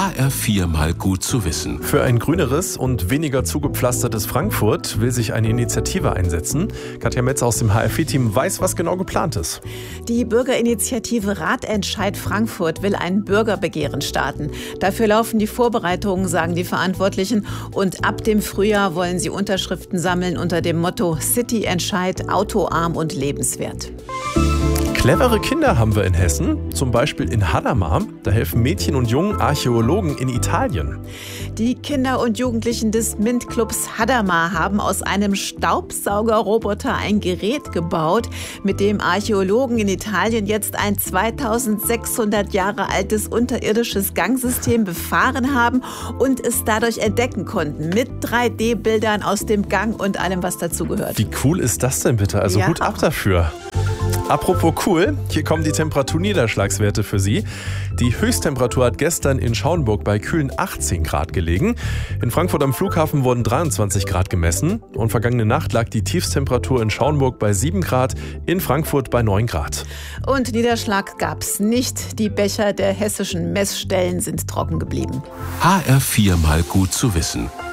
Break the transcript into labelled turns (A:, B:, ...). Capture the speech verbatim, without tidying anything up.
A: H R vier mal gut zu wissen.
B: Für ein grüneres und weniger zugepflastertes Frankfurt will sich eine Initiative einsetzen. Katja Metz aus dem H R vier Team weiß, was genau geplant ist.
C: Die Bürgerinitiative Ratentscheid Frankfurt will ein Bürgerbegehren starten. Dafür laufen die Vorbereitungen, sagen die Verantwortlichen. Und ab dem Frühjahr wollen sie Unterschriften sammeln unter dem Motto City-Entscheid, autoarm und lebenswert.
B: Clevere Kinder haben wir in Hessen, zum Beispiel in Hadamar. Da helfen Mädchen und Jungen Archäologen in Italien.
C: Die Kinder und Jugendlichen des MINT-Clubs Hadamar haben aus einem Staubsaugerroboter ein Gerät gebaut, mit dem Archäologen in Italien jetzt ein zweitausendsechshundert Jahre altes unterirdisches Gangsystem befahren haben und es dadurch entdecken konnten, mit drei D Bildern aus dem Gang und allem, was dazugehört.
B: Wie cool ist das denn bitte? Also
C: ja,
B: Hut ab dafür. Apropos cool, hier kommen die Temperaturniederschlagswerte für Sie. Die Höchsttemperatur hat gestern in Schauenburg bei kühlen achtzehn Grad gelegen. In Frankfurt am Flughafen wurden dreiundzwanzig Grad gemessen. Und vergangene Nacht lag die Tiefsttemperatur in Schauenburg bei sieben Grad, in Frankfurt bei neun Grad.
C: Und Niederschlag gab's nicht. Die Becher der hessischen Messstellen sind trocken geblieben.
A: H R vier mal gut zu wissen.